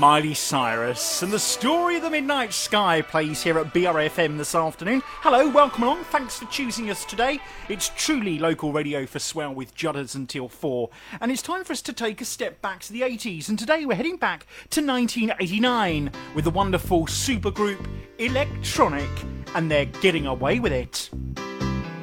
Miley Cyrus, and the story of the Midnight Sky plays here at BRFM this afternoon. Hello, welcome along, thanks for choosing us today. It's truly local radio for Swell with Judders until 4, and it's time for us to take a step back to the 80s, and today we're heading back to 1989 with the wonderful supergroup Electronic, and they're getting away with it.